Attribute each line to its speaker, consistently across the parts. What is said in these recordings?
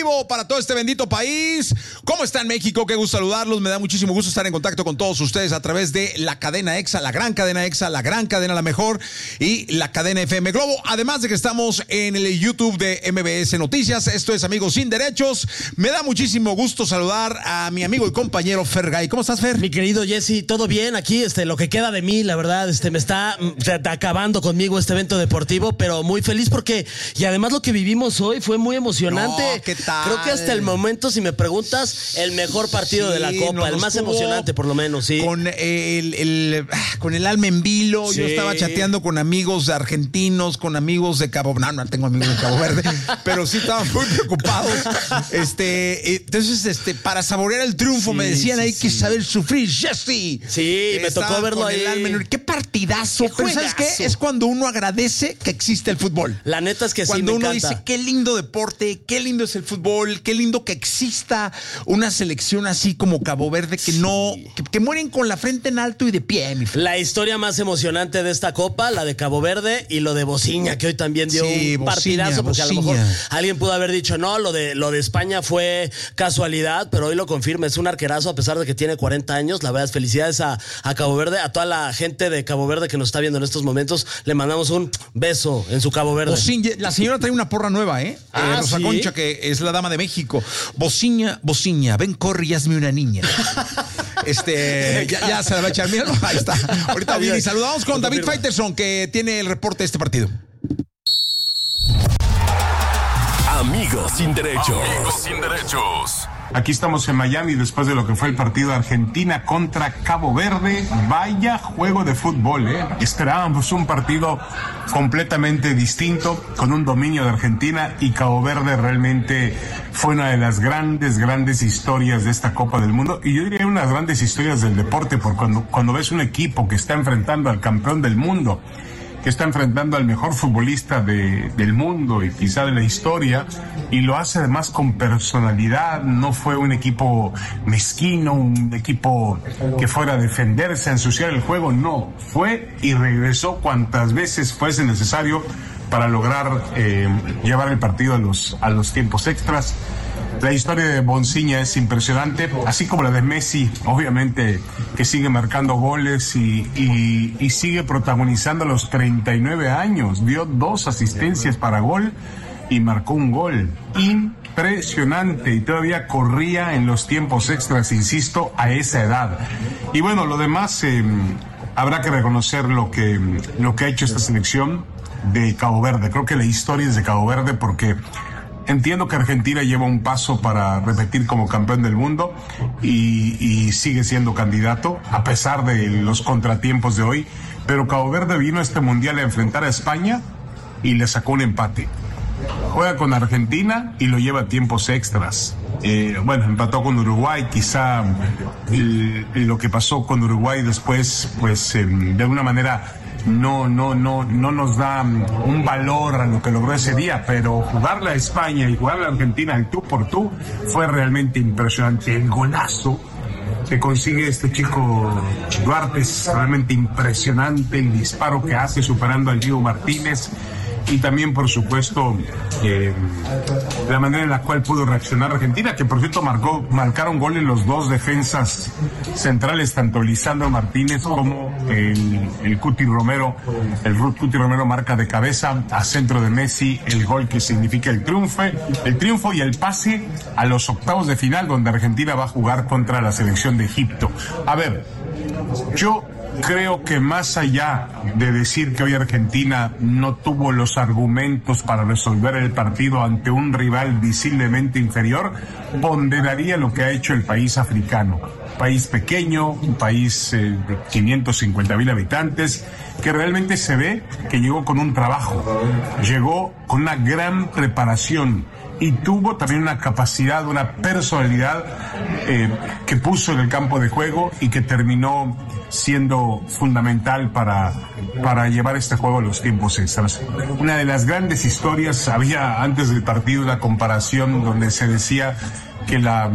Speaker 1: vivo para todo este bendito país. ¿Cómo están, México? Qué gusto saludarlos. Me da muchísimo gusto estar en contacto con todos ustedes a través de la cadena EXA, la gran cadena EXA, la gran cadena La Mejor y la cadena FM Globo. Además de que estamos en el YouTube de MBS Noticias. Esto es Amigos Sin Derechos. Me da muchísimo gusto saludar a mi amigo y compañero Fergay. ¿Cómo estás, Fer?
Speaker 2: Mi querido Jesse, todo bien aquí. Lo que queda de mí, la verdad, me está acabando conmigo este evento deportivo, pero muy feliz porque, y además lo que vivimos hoy fue muy emocionante.
Speaker 1: No, ¿qué tal?
Speaker 2: Creo que hasta el momento, si me preguntas, el mejor partido de la Copa, el más emocionante por lo menos, sí.
Speaker 1: Con el alma en vilo, sí. Yo estaba chateando con amigos argentinos, con amigos de Cabo Verde. No tengo amigos de Cabo Verde, pero sí estaban muy preocupados. Entonces, para saborear el triunfo, me decían, hay que saber sufrir, Jesse.
Speaker 2: Sí, me tocó verlo ahí.
Speaker 1: Qué partidazo. Pero ¿sabes qué? Es cuando uno agradece que existe el fútbol.
Speaker 2: La neta es que
Speaker 1: cuando
Speaker 2: sí, me
Speaker 1: uno
Speaker 2: encanta.
Speaker 1: dice, qué lindo deporte, qué lindo es el fútbol, qué lindo que exista una selección así como Cabo Verde que mueren con la frente en alto y de pie.
Speaker 2: La historia más emocionante de esta Copa, la de Cabo Verde y lo de Bociña, que hoy también dio un partidazo, porque a lo mejor alguien pudo haber dicho, no, lo de España fue casualidad, pero hoy lo confirma, es un arquerazo a pesar de que tiene 40 años. La verdad, felicidades a Cabo Verde, a toda la gente de Cabo Verde que nos está viendo en estos momentos, le mandamos un beso en su Cabo Verde.
Speaker 1: Bociña, la señora trae una porra nueva, Rosa
Speaker 2: ¿sí?
Speaker 1: Concha, que es la dama de México. Bociña, ven, corre y hazme una niña. Ya se la va a echar. Míralo, ahí está. Ahorita viene y saludamos con David Faitelson, que tiene el reporte de este partido.
Speaker 3: Amigos sin derechos. Amigos sin derechos.
Speaker 4: Aquí estamos en Miami después de lo que fue el partido de Argentina contra Cabo Verde. Vaya juego de fútbol, Esperábamos un partido completamente distinto, con un dominio de Argentina, y Cabo Verde realmente fue una de las grandes historias de esta Copa del Mundo, y yo diría unas grandes historias del deporte, porque cuando ves un equipo que está enfrentando al campeón del mundo, que está enfrentando al mejor futbolista del mundo y quizá de la historia, y lo hace además con personalidad. No fue un equipo mezquino, un equipo que fuera a defenderse, a ensuciar el juego, no, fue y regresó cuantas veces fuese necesario para lograr llevar el partido a los tiempos extras. La historia de Bociña es impresionante, así como la de Messi, obviamente, que sigue marcando goles y sigue protagonizando a los 39 años. Dio 2 asistencias para gol y marcó un gol. Impresionante, y todavía corría en los tiempos extras, insisto, a esa edad. Y bueno, lo demás, habrá que reconocer lo que ha hecho esta selección de Cabo Verde. Creo que la historia es de Cabo Verde, porque entiendo que Argentina lleva un paso para repetir como campeón del mundo y sigue siendo candidato a pesar de los contratiempos de hoy, pero Cabo Verde vino a este mundial a enfrentar a España y le sacó un empate. Juega con Argentina y lo lleva a tiempos extras. Empató con Uruguay. Quizá lo que pasó con Uruguay después, de alguna manera no nos da un valor a lo que logró ese día, pero jugarle a España y jugarle a Argentina al tú por tú fue realmente impresionante. El golazo que consigue este chico Duarte es realmente impresionante, el disparo que hace superando al Diego Martínez, y también, por supuesto, la manera en la cual pudo reaccionar Argentina, que por cierto marcaron goles los dos defensas centrales, tanto Lisandro Martínez como el Cuti Romero. El Cuti Romero marca de cabeza a centro de Messi el gol que significa el triunfo y el pase a los octavos de final, donde Argentina va a jugar contra la selección de Egipto. A ver, yo creo que más allá de decir que hoy Argentina no tuvo los argumentos para resolver el partido ante un rival visiblemente inferior, ponderaría lo que ha hecho el país africano. País pequeño, un país de 550,000 habitantes, que realmente se ve que llegó con un trabajo, llegó con una gran preparación y tuvo también una capacidad, una personalidad que puso en el campo de juego y que terminó siendo fundamental para llevar este juego a los tiempos extras. Una de las grandes historias, había antes del partido una comparación donde se decía que la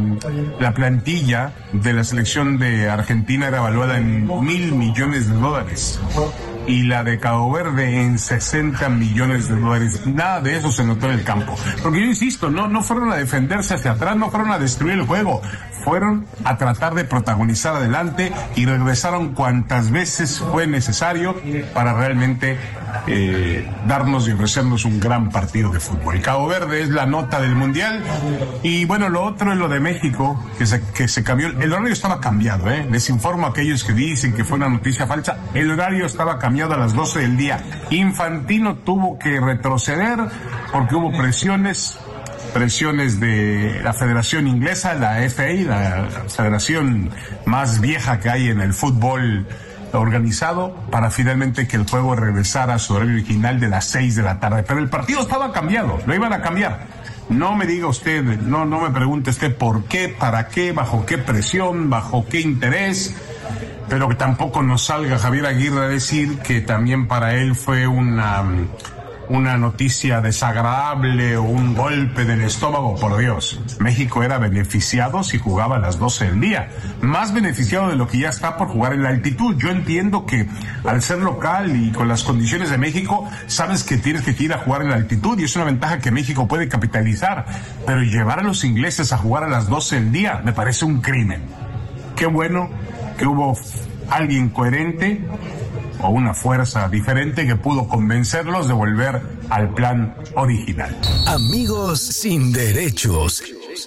Speaker 4: plantilla de la selección de Argentina era evaluada en $1,000 millones. y la de Cabo Verde en $60 millones. Nada de eso se notó en el campo. Porque yo insisto, no fueron a defenderse hacia atrás, no fueron a destruir el juego. Fueron a tratar de protagonizar adelante y regresaron cuantas veces fue necesario para realmente darnos y ofrecernos un gran partido de fútbol. Cabo Verde es la nota del Mundial. Y bueno, lo otro es lo de México, que se cambió. El horario estaba cambiado, Les informo a aquellos que dicen que fue una noticia falsa. El horario estaba cambiado a las 12 del día. Infantino tuvo que retroceder porque hubo presiones de la Federación Inglesa, la FA, la federación más vieja que hay en el fútbol organizado, para finalmente que el juego regresara a su horario original de las 6 de la tarde. Pero el partido estaba cambiado, lo iban a cambiar. No me diga usted, no me pregunte usted por qué, para qué, bajo qué presión, bajo qué interés, pero que tampoco nos salga Javier Aguirre a decir que también para él fue una noticia desagradable o un golpe del estómago. Por Dios, México era beneficiado si jugaba a las 12 del día, más beneficiado de lo que ya está por jugar en la altitud. Yo entiendo que al ser local y con las condiciones de México, sabes que tienes que ir a jugar en la altitud y es una ventaja que México puede capitalizar, pero llevar a los ingleses a jugar a las 12 del día me parece un crimen. Qué bueno que hubo alguien coherente o una fuerza diferente que pudo convencerlos de volver al plan original.
Speaker 3: Amigos sin derechos.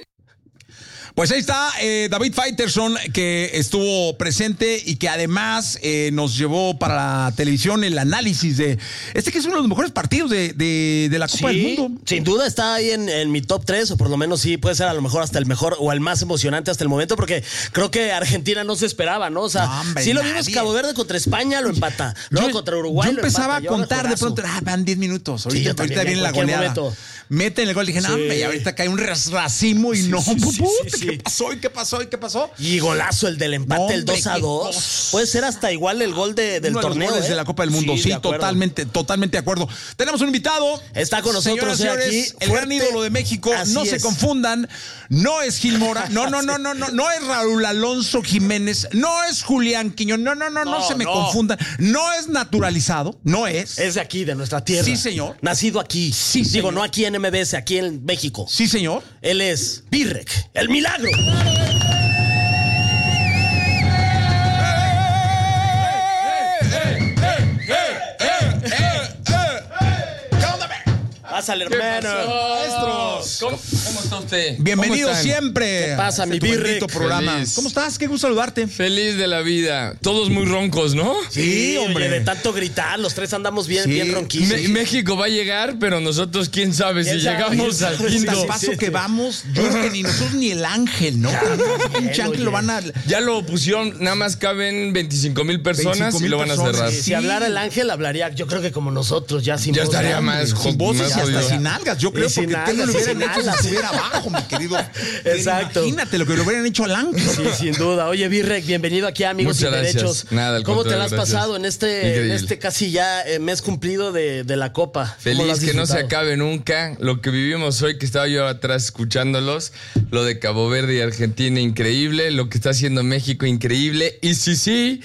Speaker 1: Pues ahí está David Faitelson, que estuvo presente y que además nos llevó para la televisión el análisis de que es uno de los mejores partidos de la Copa del Mundo.
Speaker 2: Sin duda está ahí en mi top 3, o por lo menos sí puede ser a lo mejor hasta el mejor o el más emocionante hasta el momento, porque creo que Argentina no se esperaba, ¿no? O sea, sí lo vimos Cabo Verde contra España, lo empata. Luego contra Uruguay
Speaker 1: yo empezaba a contar de pronto, van 10 minutos. Ahorita viene la goleada. Meten el gol, dije, no, hombre, y ahorita cae un racimo y ¿Qué pasó?
Speaker 2: Y golazo el del empate, el 2-2. Puede ser hasta igual el gol del torneo.
Speaker 1: Goles de la Copa del Mundo, sí, totalmente de acuerdo. Tenemos un invitado.
Speaker 2: Está con nosotros,
Speaker 1: señores,
Speaker 2: aquí.
Speaker 1: El gran ídolo de México. No se confundan. No es Gil Mora. No es Raúl Alonso Jiménez. No es Julián Quiñón. No se me confundan. No es naturalizado. No es.
Speaker 2: Es de aquí, de nuestra tierra.
Speaker 1: Sí, señor.
Speaker 2: Nacido aquí.
Speaker 1: Sí,
Speaker 2: digo,
Speaker 1: señor.
Speaker 2: no aquí en MBS, aquí en México.
Speaker 1: Sí, señor.
Speaker 2: Él es Virrek, el milagro. Pásale, hermano.
Speaker 5: ¿Cómo está usted?
Speaker 1: Bienvenido siempre.
Speaker 2: ¿Qué pasa, mi
Speaker 1: Virrek? Programa.
Speaker 5: Feliz.
Speaker 1: ¿Cómo estás? Qué gusto saludarte.
Speaker 5: Feliz de la vida. Todos muy roncos, ¿no?
Speaker 2: Sí, hombre. Oye, de tanto gritar, los tres andamos bien ronquitos.
Speaker 5: México va a llegar, pero nosotros, quién sabe si llegamos al quinto.
Speaker 1: Al paso que vamos, yo creo que ni nosotros ni el ángel, ¿no? Pinche ángel lo van a...
Speaker 5: Ya lo pusieron, nada más caben 25,000 personas y lo van a cerrar.
Speaker 2: Si hablara el ángel, hablaría, yo creo que como nosotros, ya sin
Speaker 5: ya
Speaker 2: voz.
Speaker 5: Ya estaría más
Speaker 1: sin voces y hasta sin algas. Yo creo
Speaker 2: porque
Speaker 1: te lo hubieran hecho si estuviera abajo, mi querido.
Speaker 2: Exacto.
Speaker 1: Imagínate lo que le hubieran hecho al ángel.
Speaker 2: Sí, sin duda. Oye, Virrek, bienvenido aquí a Amigos Sin Derechos.
Speaker 5: Nada,
Speaker 2: ¿Cómo te la has pasado en este casi ya mes cumplido de la Copa?
Speaker 5: Feliz que no se acabe nunca. Lo que vivimos hoy, que estaba yo atrás escuchándolos, lo de Cabo Verde y Argentina, increíble. Lo que está haciendo México, increíble. Y sí.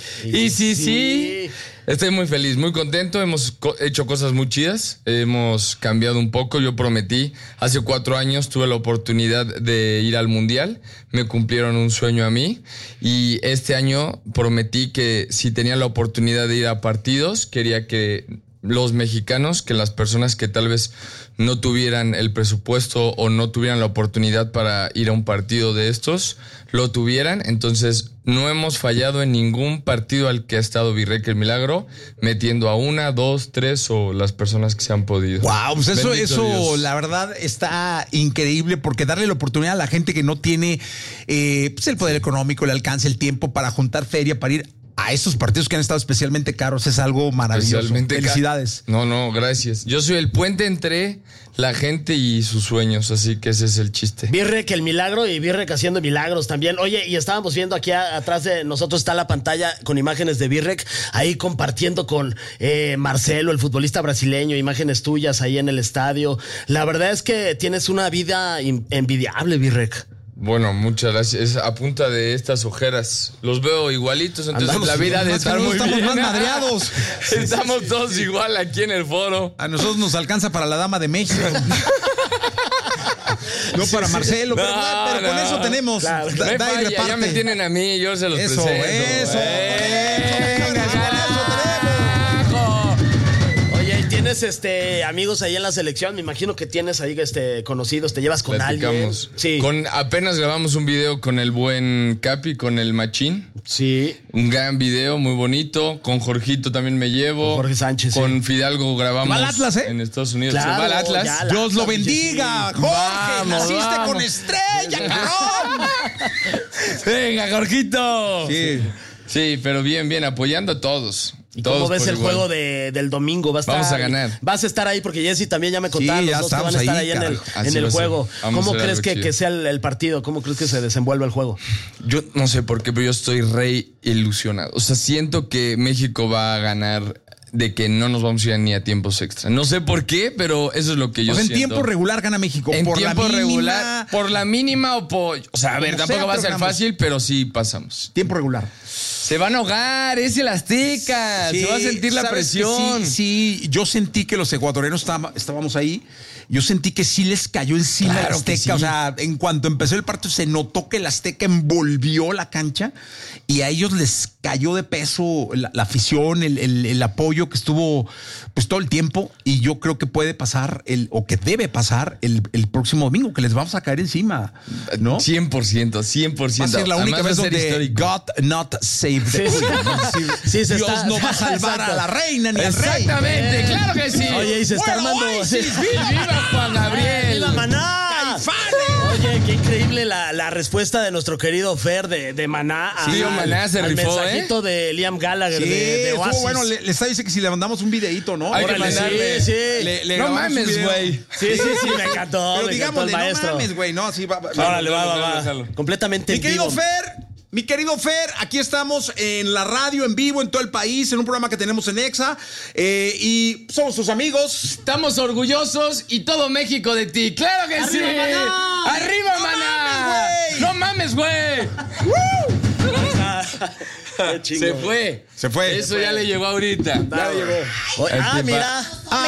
Speaker 5: Estoy muy feliz, muy contento. Hemos hecho cosas muy chidas. Hemos cambiado un poco. Yo prometí, hace 4 años tuve la oportunidad de ir al Mundial. Me cumplieron un sueño a mí. Y este año prometí que si tenía la oportunidad de ir a partidos, quería que los mexicanos, que las personas que tal vez no tuvieran el presupuesto o no tuvieran la oportunidad para ir a un partido de estos, lo tuvieran. Entonces no hemos fallado en ningún partido al que ha estado Virrek el Milagro, metiendo a 1, 2, 3 o las personas que se han podido.
Speaker 1: Wow, pues eso la verdad está increíble, porque darle la oportunidad a la gente que no tiene pues el poder económico, el alcance, el tiempo para juntar feria, para ir a esos partidos que han estado especialmente caros, es algo maravilloso. Felicidades.
Speaker 5: No, gracias. Yo soy el puente entre la gente y sus sueños, así que ese es el chiste.
Speaker 2: Virrek el milagro y Virrek haciendo milagros también. Oye, y estábamos viendo aquí atrás de nosotros está la pantalla con imágenes de Virrek, ahí compartiendo con Marcelo, el futbolista brasileño, imágenes tuyas ahí en el estadio. La verdad es que tienes una vida envidiable, Virrek.
Speaker 5: Bueno, muchas gracias. Es a punta de estas ojeras. Los veo igualitos, entonces
Speaker 1: Andamos,
Speaker 5: la vida de estar muy
Speaker 1: estamos
Speaker 5: bien.
Speaker 1: más madreados.
Speaker 5: Estamos todos igual aquí en el foro.
Speaker 1: A nosotros nos alcanza para la Dama de México. No para Marcelo, pero con eso tenemos.
Speaker 5: Claro, ya me tienen a mí, yo se los presento.
Speaker 1: Eso.
Speaker 2: ¿Tienes amigos ahí en la selección? Me imagino que tienes ahí conocidos, te llevas con alguien.
Speaker 5: Sí. Apenas grabamos un video con el buen Capi, con el Machín.
Speaker 2: Sí.
Speaker 5: Un gran video, muy bonito. Con Jorgito también me llevo.
Speaker 2: Jorge Sánchez.
Speaker 5: Con Fidalgo grabamos.
Speaker 1: Va al Atlas,
Speaker 5: en Estados Unidos.
Speaker 2: Claro,
Speaker 5: se va al Atlas.
Speaker 1: Dios lo bendiga.
Speaker 2: Sí.
Speaker 1: Jorge, naciste con estrella, cabrón.
Speaker 5: Venga, Jorgito.
Speaker 1: Sí.
Speaker 5: Sí, pero bien, apoyando a todos.
Speaker 2: ¿Y cómo ves el juego del domingo?
Speaker 5: Vamos a ganar.
Speaker 2: Vas a estar ahí porque Jessy también ya me contaron.
Speaker 1: Sí, ya
Speaker 2: los dos que van a estar ahí en el juego. ¿Cómo crees que sea el partido? ¿Cómo crees que se desenvuelva el juego?
Speaker 5: Yo no sé por qué, pero yo estoy re ilusionado. O sea, siento que México va a ganar, de que no nos vamos a ir ni a tiempos extra. No sé por qué, pero eso es lo que yo siento.
Speaker 1: En tiempo regular gana México.
Speaker 5: En
Speaker 1: por
Speaker 5: tiempo
Speaker 1: la
Speaker 5: regular, por la mínima o sea, a ver, tampoco va a ser fácil, pero sí pasamos.
Speaker 1: Tiempo regular.
Speaker 5: Se van a ahogar, es el Azteca. Sí, se va a sentir la presión.
Speaker 1: Sí, yo sentí que los ecuatorianos estábamos ahí. Yo sentí que sí les cayó encima el Azteca. Sí. O sea, en cuanto empezó el partido, se notó que el Azteca envolvió la cancha y a ellos les cayó de peso la afición, el apoyo que estuvo pues todo el tiempo. Y yo creo que puede pasar o que debe pasar el próximo domingo, que les vamos a caer encima, ¿no?
Speaker 5: 100%.
Speaker 1: Va a ser la única vez donde God not save the queen. Sí, Dios no va a salvar a la reina ni al rey.
Speaker 5: Exactamente, claro que sí.
Speaker 2: Oye, y se está armando.
Speaker 5: ¡Viva Juan Gabriel!
Speaker 2: ¡Viva Maná! Oye, qué increíble la respuesta de nuestro querido Fer de Maná.
Speaker 5: Sí, Maná se rifó,
Speaker 2: al mensajito de Liam Gallagher de Oasis.
Speaker 1: Bueno, le está diciendo que si le mandamos un videíto, ¿no?
Speaker 5: Hay que mandarle.
Speaker 2: Sí.
Speaker 5: No mames, güey.
Speaker 2: Sí, me encantó.
Speaker 1: Pero
Speaker 2: me
Speaker 1: digámosle,
Speaker 2: encantó el maestro.
Speaker 1: No mames, güey, no, así va.
Speaker 2: Órale, va. Completamente en vivo.
Speaker 1: Mi querido Fer, aquí estamos en la radio, en vivo, en todo el país, en un programa que tenemos en Exa. Y somos tus amigos.
Speaker 5: Estamos orgullosos y todo México de ti. ¡Claro que sí!
Speaker 2: Maná!
Speaker 5: ¡Arriba, Maná! ¡No mames, güey! Se fue.
Speaker 1: Se fue.
Speaker 5: Eso ya le llegó ahorita.
Speaker 2: Ya le llegó. Mira.